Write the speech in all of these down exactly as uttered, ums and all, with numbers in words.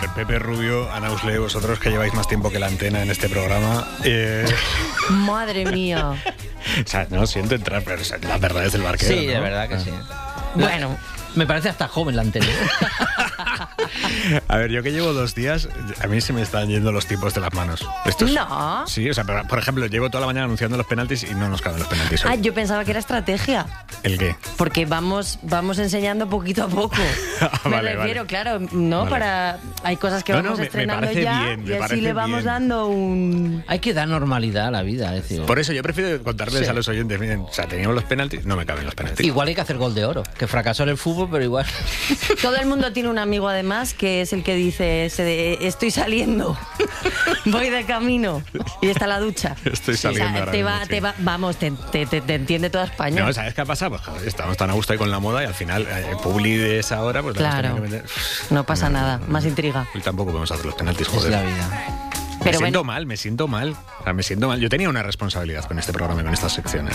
ver, Pepe Rubio, Ana Usle, vosotros que lleváis más tiempo que la antena en este programa. Eh... Madre mía. O sea, no siento entrar, pero la verdad es del barquero. Sí, ¿no? de verdad que ah. sí. Bueno. Me parece hasta joven la antena. A ver, yo que llevo dos días, a mí se me están yendo los tipos de las manos. Esto es, no. Sí, o sea, por, por ejemplo, llevo toda la mañana anunciando los penaltis y no nos caben los penaltis hoy. Ah, yo pensaba que era estrategia. ¿El qué? Porque vamos vamos enseñando poquito a poco. ah, me vale, refiero, vale. claro, no vale. para... Hay cosas que no, vamos no, me, estrenando me ya bien, y así le vamos bien. dando un... Hay que dar normalidad a la vida, es decir. Por eso yo prefiero contarles Sí. a los oyentes, miren, o sea, teníamos los penaltis, no me caben los penaltis. Igual hay que hacer gol de oro, que fracasó en el fútbol, pero igual. Todo el mundo tiene un amigo además que es el que dice ese de, estoy saliendo, voy de camino y está la ducha. Estoy saliendo o sea, ahora te mismo, va, sí. te va, vamos, te, te, te, te entiende toda España. No, ¿sabes qué ha pasado? Pues joder, estamos tan a gusto ahí con la moda y al final, eh, Publi de esa hora, pues la hemos Claro, tenido que meter. no pasa nada, más intriga. Y tampoco podemos hacer los penaltis, Es joder. la vida. Me Pero siento bueno. mal, me siento mal. O sea, me siento mal. Yo tenía una responsabilidad con este programa y con estas secciones.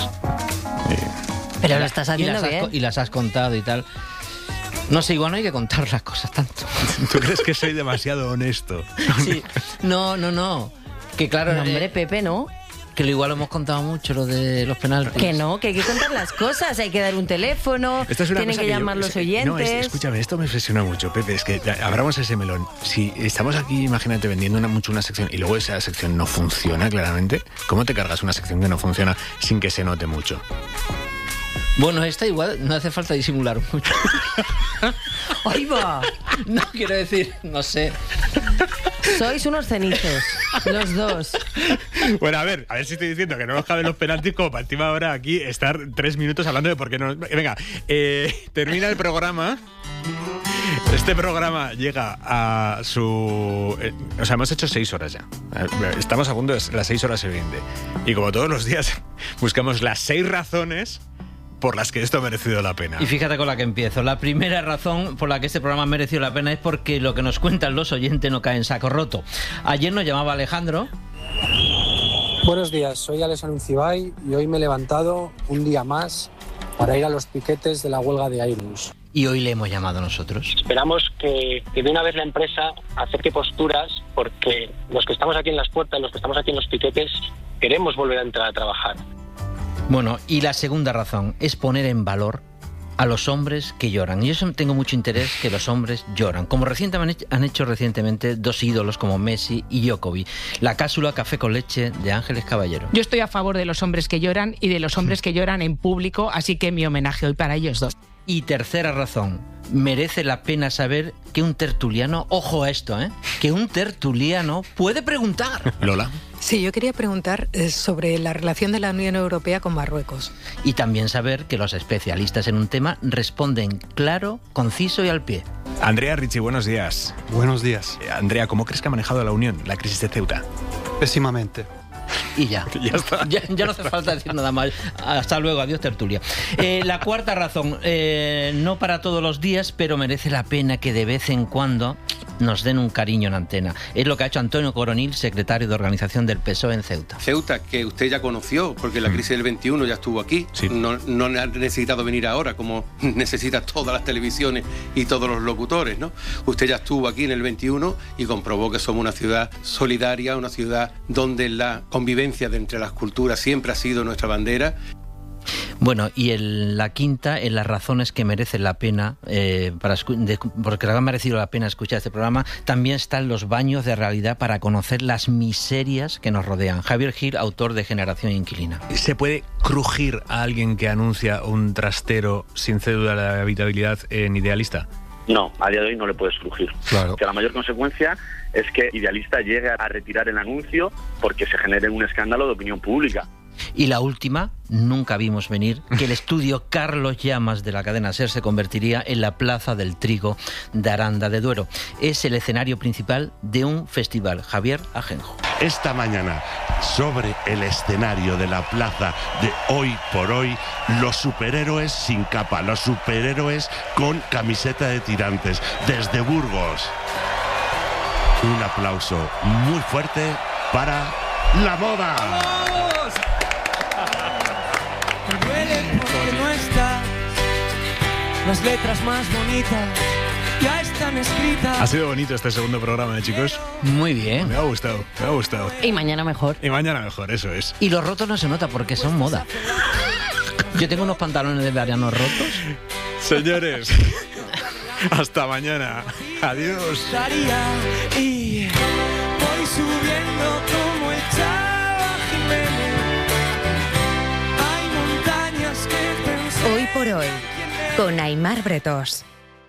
Y- Pero lo estás Y haciendo las, has, bien. co- y las has contado y tal. No sé, igual no hay que contar las cosas tanto. ¿Tú crees que soy demasiado honesto? Sí. No, no, no. Que claro, No, hombre, eh, Pepe, ¿no? que lo igual lo hemos contado mucho, lo de los penaltis. Que no, que hay que contar las cosas, hay que dar un teléfono, Esta es una tienen cosa que yo- llamar los es- oyentes. No, es- escúchame, esto me obsesiona mucho, Pepe. Es que ya, abramos ese melón. Si estamos aquí, imagínate, vendiendo una, mucho una sección y luego esa sección no funciona claramente, ¿cómo te cargas una sección que no funciona sin que se note mucho? Bueno, esta igual no hace falta disimular mucho. ¡Ahí va! No, quiero decir, no sé. Sois unos cenizos, los dos. Bueno, a ver, a ver si estoy diciendo que no nos caben los penaltis como para encima ahora aquí estar tres minutos hablando de por qué no... Venga, eh, termina el programa. Este programa llega a su... eh, o sea, hemos hecho seis horas ya. Estamos a punto de las seis horas y veinte. Y como todos los días, buscamos las seis razones por las que esto ha merecido la pena. Y fíjate con la que empiezo. La primera razón por la que este programa ha merecido la pena es porque lo que nos cuentan los oyentes no cae en saco roto. Ayer nos llamaba Alejandro. Buenos días, soy Alex Anuncibay y hoy me he levantado un día más para ir a los piquetes de la huelga de Airbus. Y hoy le hemos llamado nosotros. Esperamos que, que de una vez la empresa acerque posturas porque los que estamos aquí en las puertas, los que estamos aquí en los piquetes, queremos volver a entrar a trabajar. Bueno, y la segunda razón es poner en valor a los hombres que lloran. Y yo tengo mucho interés que los hombres lloran. Como recientemente han hecho recientemente dos ídolos como Messi y Djokovic. La cápsula Café con leche de Ángeles Caballero. Yo estoy a favor de los hombres que lloran y de los hombres que lloran en público, así que mi homenaje hoy para ellos dos. Y tercera razón, merece la pena saber que un tertuliano, ojo a esto, ¿eh? Que un tertuliano puede preguntar. Lola. Sí, yo quería preguntar eh, sobre la relación de la Unión Europea con Marruecos. Y también saber que los especialistas en un tema responden claro, conciso y al pie. Andrea Ricci, buenos días. Buenos días. Eh, Andrea, ¿cómo crees que ha manejado la Unión la crisis de Ceuta? Pésimamente. Y ya. Ya está. Ya, ya no hace falta decir nada más. Hasta luego, adiós tertulia. Eh, la cuarta razón, eh, no para todos los días, pero merece la pena que de vez en cuando nos den un cariño en antena. Es lo que ha hecho Antonio Coronil, secretario de organización del P S O E en Ceuta. Ceuta, que usted ya conoció, porque la crisis del veintiuno ya estuvo aquí. Sí. No, no ha necesitado venir ahora, como necesita todas las televisiones y todos los locutores, ¿no? Usted ya estuvo aquí en el veintiuno y comprobó que somos una ciudad solidaria, una ciudad donde la convivencia de entre las culturas siempre ha sido nuestra bandera. Bueno, y el, la quinta en las razones que merecen la pena, eh, para escu- de, porque ha merecido la pena escuchar este programa, también están los baños de realidad para conocer las miserias que nos rodean. Javier Gil, autor de Generación Inquilina. ¿Se puede crujir a alguien que anuncia un trastero sin cédula de habitabilidad en Idealista? No, a día de hoy no le puedes crujir. Claro. Que la mayor consecuencia es que Idealista llegue a retirar el anuncio porque se genere un escándalo de opinión pública. Y la última, nunca vimos venir que el estudio Carlos Llamas de la cadena SER se convertiría en la Plaza del Trigo de Aranda de Duero. Es el escenario principal de un festival. Javier Ajenjo. Esta mañana, sobre el escenario de la plaza de Hoy por Hoy, los superhéroes sin capa, los superhéroes con camiseta de tirantes, desde Burgos. Un aplauso muy fuerte para la moda. Me duele porque no estás, las letras más bonitas ya están están escritas. Ha sido bonito este segundo programa, ¿eh, chicos? Muy bien. Me ha gustado, me ha gustado. Y mañana mejor. Y mañana mejor, eso es. Y los rotos no se nota porque son moda. Yo tengo unos pantalones de verano rotos. Señores, hasta mañana. Adiós. Y voy subiendo como el Chava Jiménez. Hay montañas que pensar. Hoy por hoy, con Aimar Bretós.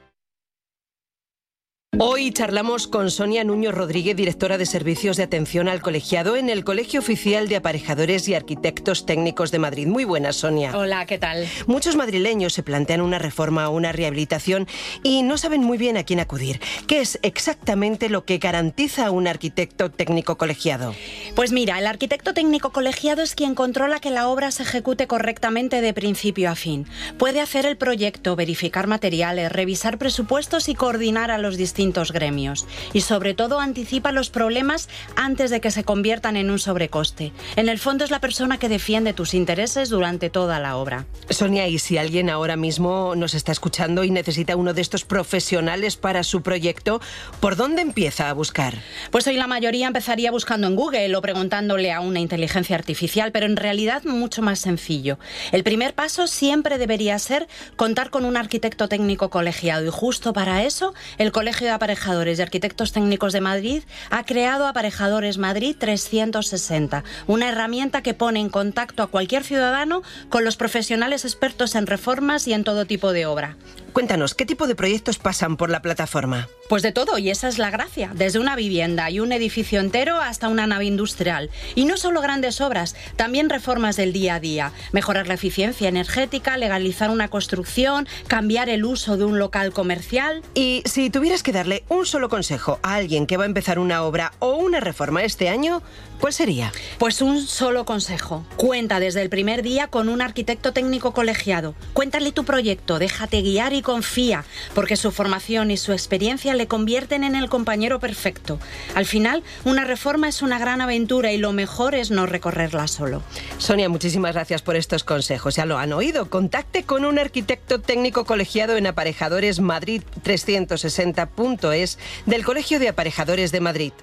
Hoy charlamos con Sonia Nuño Rodríguez, directora de Servicios de Atención al Colegiado en el Colegio Oficial de Aparejadores y Arquitectos Técnicos de Madrid. Muy buenas, Sonia. Hola, ¿qué tal? Muchos madrileños se plantean una reforma o una rehabilitación y no saben muy bien a quién acudir. ¿Qué es exactamente lo que garantiza un arquitecto técnico colegiado? Pues mira, el arquitecto técnico colegiado es quien controla que la obra se ejecute correctamente de principio a fin. Puede hacer el proyecto, verificar materiales, revisar presupuestos y coordinar a los distintos gremios. Y sobre todo anticipa los problemas antes de que se conviertan en un sobrecoste. En el fondo es la persona que defiende tus intereses durante toda la obra. Sonia, y si alguien ahora mismo nos está escuchando y necesita uno de estos profesionales para su proyecto, ¿por dónde empieza a buscar? Pues hoy la mayoría empezaría buscando en Google o preguntándole a una inteligencia artificial, pero en realidad mucho más sencillo. El primer paso siempre debería ser contar con un arquitecto técnico colegiado y justo para eso el Colegio de Aparejadores y Arquitectos Técnicos de Madrid ha creado Aparejadores Madrid trescientos sesenta, una herramienta que pone en contacto a cualquier ciudadano con los profesionales expertos en reformas y en todo tipo de obra. Cuéntanos, ¿qué tipo de proyectos pasan por la plataforma? Pues de todo, y esa es la gracia, desde una vivienda y un edificio entero hasta una nave industrial. Y no solo grandes obras, también reformas del día a día, mejorar la eficiencia energética, legalizar una construcción, cambiar el uso de un local comercial. Y si tuvieras que darle un solo consejo a alguien que va a empezar una obra o una reforma este año, ¿cuál sería? Pues un solo consejo. Cuenta desde el primer día con un arquitecto técnico colegiado. Cuéntale tu proyecto, déjate guiar y confía, porque su formación y su experiencia le convierten en el compañero perfecto. Al final, una reforma es una gran aventura y lo mejor es no recorrerla solo. Sonia, muchísimas gracias por estos consejos. Ya lo han oído. Contacte con un arquitecto técnico colegiado en Aparejadores Madrid trescientos sesenta punto es del Colegio de Aparejadores de Madrid.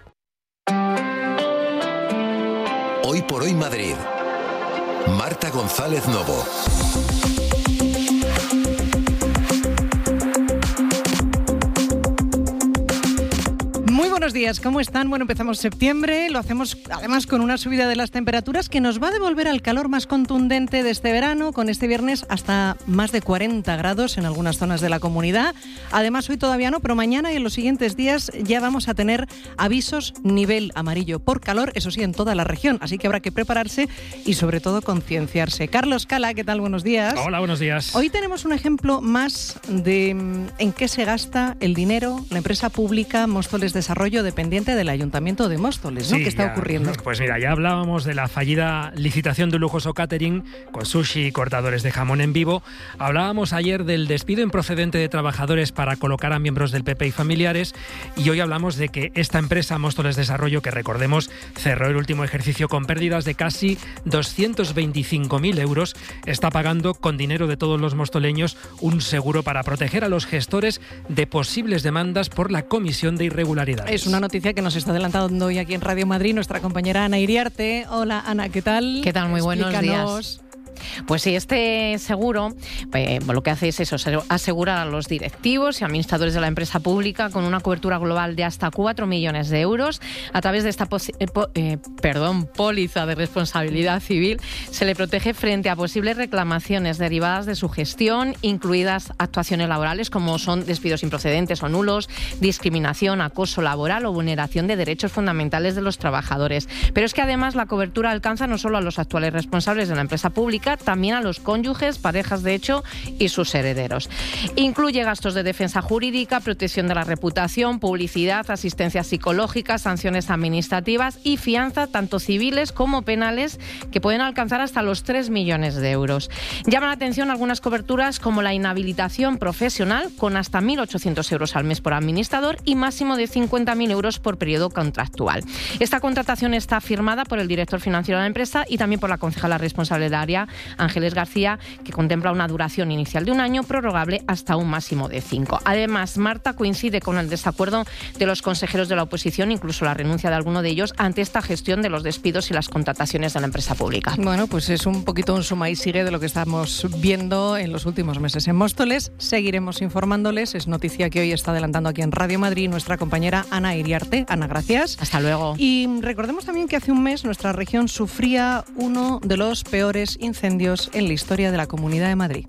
Hoy por hoy Madrid. Marta González Novo. Muy buenos días, ¿cómo están? Bueno, empezamos septiembre, lo hacemos además con una subida de las temperaturas que nos va a devolver al calor más contundente de este verano, con este viernes hasta más de cuarenta grados en algunas zonas de la comunidad. Además, hoy todavía no, pero mañana y en los siguientes días ya vamos a tener avisos nivel amarillo por calor, eso sí, en toda la región, así que habrá que prepararse y sobre todo concienciarse. Carlos Cala, ¿qué tal? Buenos días. Hola, buenos días. Hoy tenemos un ejemplo más de en qué se gasta el dinero la empresa pública Móstoles Desarrollo, dependiente del Ayuntamiento de Móstoles, ¿no? Sí, ¿Qué está ya, ocurriendo? Pues mira, ya hablábamos de la fallida licitación de un lujoso catering con sushi y cortadores de jamón en vivo. Hablábamos ayer del despido improcedente de trabajadores para colocar a miembros del P P y familiares, y hoy hablamos de que esta empresa Móstoles Desarrollo, que recordemos cerró el último ejercicio con pérdidas de casi doscientos veinticinco mil euros, está pagando con dinero de todos los mostoleños un seguro para proteger a los gestores de posibles demandas por la comisión de irregularidades. Es una noticia que nos está adelantando hoy aquí en Radio Madrid nuestra compañera Ana Iriarte. Hola Ana, ¿qué tal? ¿Qué tal? Muy buenos Explícanos. días. Pues sí, este seguro eh, lo que hace es eso, asegurar a los directivos y administradores de la empresa pública con una cobertura global de hasta cuatro millones de euros. A través de esta posi- eh, po- eh, perdón, póliza de responsabilidad civil se le protege frente a posibles reclamaciones derivadas de su gestión, incluidas actuaciones laborales como son despidos improcedentes o nulos, discriminación, acoso laboral o vulneración de derechos fundamentales de los trabajadores. Pero es que además la cobertura alcanza no solo a los actuales responsables de la empresa pública, también a los cónyuges, parejas de hecho y sus herederos. Incluye gastos de defensa jurídica, protección de la reputación, publicidad, asistencia psicológica, sanciones administrativas y fianza, tanto civiles como penales, que pueden alcanzar hasta los tres millones de euros. Llaman la atención algunas coberturas como la inhabilitación profesional, con hasta mil ochocientos euros al mes por administrador y máximo de cincuenta mil euros por periodo contractual. Esta contratación está firmada por el director financiero de la empresa y también por la concejala responsable del área, Ángeles García, que contempla una duración inicial de un año, prorrogable hasta un máximo de cinco. Además, Marta coincide con el desacuerdo de los consejeros de la oposición, incluso la renuncia de alguno de ellos, ante esta gestión de los despidos y las contrataciones de la empresa pública. Bueno, pues es un poquito un suma y sigue de lo que estamos viendo en los últimos meses en Móstoles. Seguiremos informándoles. Es noticia que hoy está adelantando aquí en Radio Madrid nuestra compañera Ana Iriarte. Ana, gracias. Hasta luego. Y recordemos también que hace un mes nuestra región sufría uno de los peores incendios en la historia de la Comunidad de Madrid.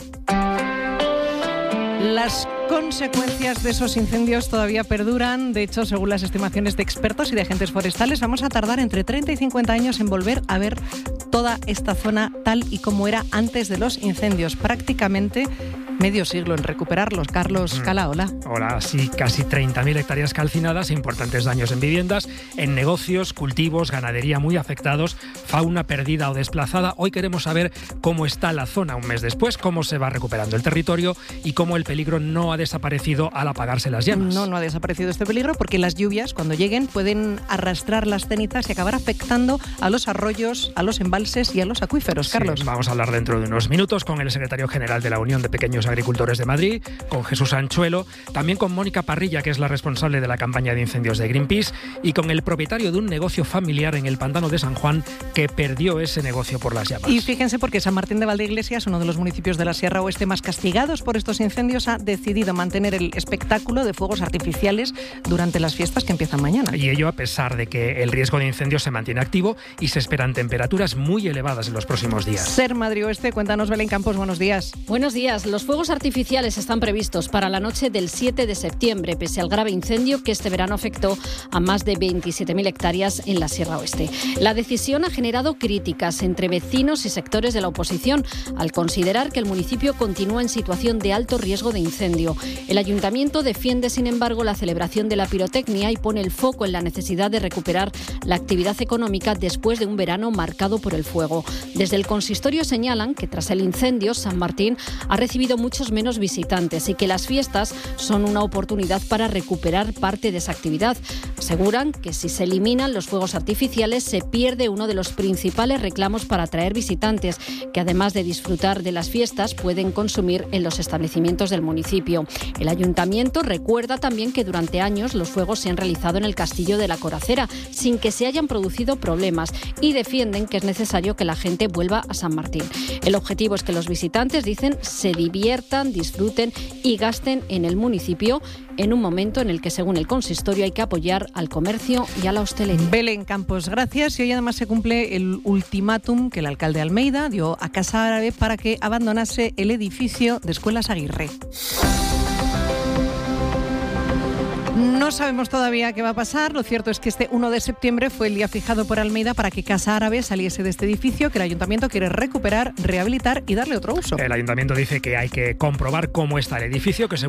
Las consecuencias de esos incendios todavía perduran. De hecho, según las estimaciones de expertos y de agentes forestales, vamos a tardar entre treinta y cincuenta años en volver a ver toda esta zona tal y como era antes de los incendios. Prácticamente medio siglo en recuperarlos. Carlos Cala, hola. Hola, sí, casi treinta mil hectáreas calcinadas, importantes daños en viviendas, en negocios, cultivos, ganadería muy afectados, fauna perdida o desplazada. Hoy queremos saber cómo está la zona un mes después, cómo se va recuperando el territorio y cómo el peligro no ha desaparecido al apagarse las llamas. No, no ha desaparecido este peligro porque las lluvias, cuando lleguen, pueden arrastrar las cenizas y acabar afectando a los arroyos, a los embalses y a los acuíferos. Carlos. Sí, vamos a hablar dentro de unos minutos con el secretario general de la Unión de Pequeños Agricultores de Madrid, con Jesús Anchuelo, también con Mónica Parrilla, que es la responsable de la campaña de incendios de Greenpeace, y con el propietario de un negocio familiar en el Pantano de San Juan que perdió ese negocio por las llamas. Y fíjense porque San Martín de Valdeiglesias, uno de los municipios de la Sierra Oeste más castigados por estos incendios, ha decidido mantener el espectáculo de fuegos artificiales durante las fiestas que empiezan mañana. Y ello a pesar de que el riesgo de incendios se mantiene activo y se esperan temperaturas muy elevadas en los próximos días. Ser Madrid Oeste, cuéntanos, Belén Campos, buenos días. Buenos días. Los fuegos artificiales están previstos para la noche del siete de septiembre, pese al grave incendio que este verano afectó a más de veintisiete mil hectáreas en la Sierra Oeste. La decisión ha generado críticas entre vecinos y sectores de la oposición, al considerar que el municipio continúa en situación de alto riesgo de incendio. El ayuntamiento defiende, sin embargo, la celebración de la pirotecnia y pone el foco en la necesidad de recuperar la actividad económica después de un verano marcado por el fuego. Desde el consistorio señalan que tras el incendio, San Martín ha recibido muchos menos visitantes y que las fiestas son una oportunidad para recuperar parte de esa actividad. Aseguran que si se eliminan los fuegos artificiales se pierde uno de los principales reclamos para atraer visitantes, que además de disfrutar de las fiestas pueden consumir en los establecimientos del municipio. El ayuntamiento recuerda también que durante años los fuegos se han realizado en el Castillo de la Coracera sin que se hayan producido problemas y defienden que es necesario que la gente vuelva a San Martín. El objetivo es que los visitantes, dicen, se diviertan, disfruten y gasten en el municipio en un momento en el que, según el consistorio, hay que apoyar al comercio y a la hostelería. Belén Campos, gracias. Y hoy además se cumple el ultimátum que el alcalde Almeida dio a Casa Árabe para que abandonase el edificio de Escuelas Aguirre. No sabemos todavía qué va a pasar. Lo cierto es que este uno de septiembre fue el día fijado por Almeida para que Casa Árabe saliese de este edificio que el ayuntamiento quiere recuperar, rehabilitar y darle otro uso. El ayuntamiento dice que hay que comprobar cómo está el edificio, que se